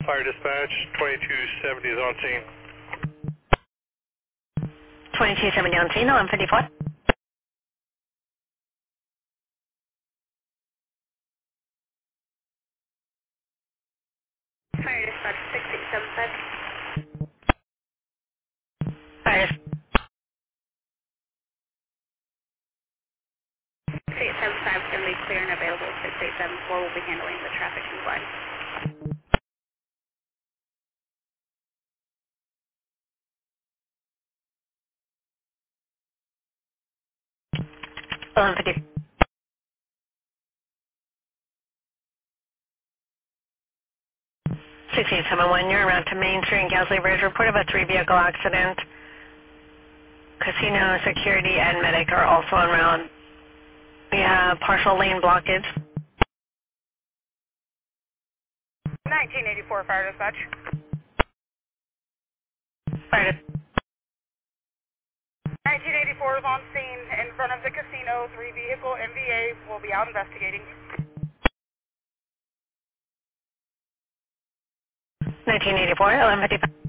Fire dispatch, 2270 is on scene. 2270 on scene, 1154. Fire dispatch 6875. Fire 6875 is going to be clear and available. 6874 will be handling the traffic inquiry. dispatch 1150. 6871, you're around to Main Street and Gousley Bridge. Report of a 3-vehicle accident. Casino, security, and medic are also en route. We have partial lane blockage. 1984 fire dispatch. Fire 1984 is on scene in front of the casino. 3-vehicle MVA will be out investigating. 1984, 1155.